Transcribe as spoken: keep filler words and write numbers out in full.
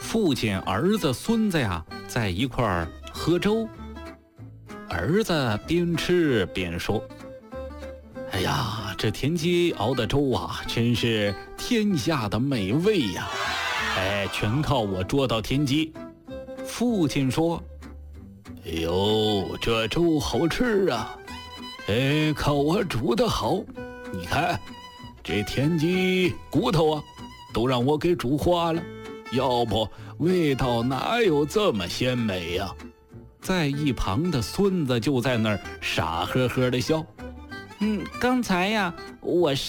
父亲、儿子、孙子呀，在一块儿喝粥。儿子边吃边说：“哎呀，这田鸡熬的粥啊，真是天下的美味呀！哎，全靠我捉到田鸡。”父亲说：“哎呦，这粥好吃啊！哎，靠我煮的好。你看，这田鸡骨头啊，都让我给煮化了。要不味道哪有这么鲜美呀？”在一旁的孙子就在那儿傻呵呵的笑。嗯，刚才呀，我